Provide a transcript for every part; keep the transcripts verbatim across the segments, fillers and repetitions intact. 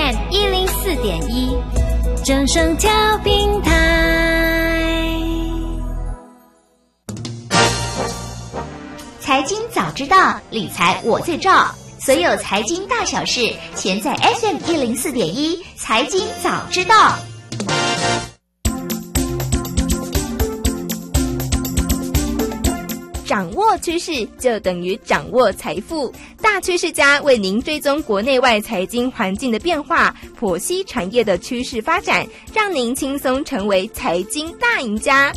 M 一零四点一，正声调频台。 财经早知道，理财我最照。所有财经大小事，全在 F M 一零四点一，财经早知道。 掌握趋势就等于掌握财富，大趋势家为您追踪国内外财经环境的变化，剖析产业的趋势发展，让您轻松成为财经大赢家。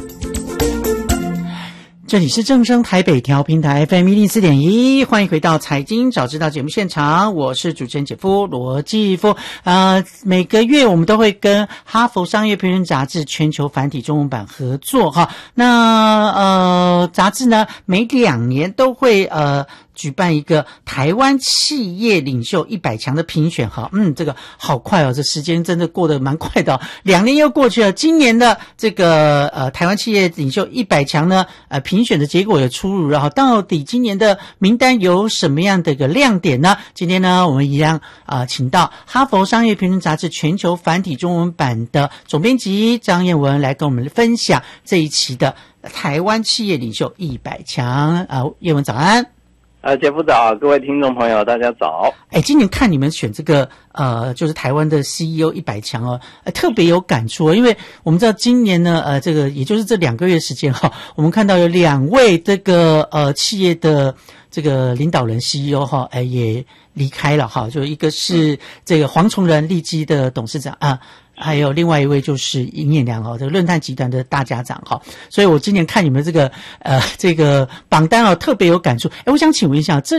这里是正声台北调频台 F M 一零四点一，欢迎回到财经早知道节目现场，我是主持人姐夫罗继夫。呃，每个月我们都会跟哈佛商业评论杂志全球繁体中文版合作哈。那呃，杂志呢每两年都会呃。举办一个台湾企业领袖一百强的评选哈，嗯，这个好快哦，这时间真的过得蛮快的哦，两年又过去了。今年的这个呃台湾企业领袖一百强呢，呃评选的结果也出炉了哈。到底今年的名单有什么样的一个亮点呢？今天呢，我们一样啊、呃，请到哈佛商业评论杂志全球繁体中文版的总编辑张燕文来跟我们分享这一期的台湾企业领袖一百强啊，燕文早安。 呃，杰夫早，各位听众朋友，大家早。 哎，今年看你们选这个呃，就是台湾的 C E O 一百强哦，呃，特别有感触哦，因为我们知道今年呢，呃，这个也就是这两个月时间哈、哦，我们看到有两位这个呃企业的这个领导人 C E O 哈、哦，哎也离开了哈，就一个是这个黄崇仁利基的董事长啊。还有另外一位就是尹衍良哦，这个论坛集团的大家长哈，所以我今年看你们这个呃这个榜单哦，特别有感触。哎，我想请问一下，这